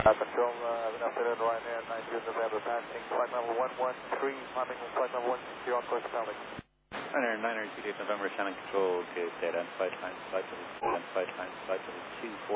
Control, Vanessa Ryanair 90 November, passing flight level 113, climbing flight level 10 on course Calvin. Ryanair 98 November, Shannon Control, okay, data, flight time, flight level 2,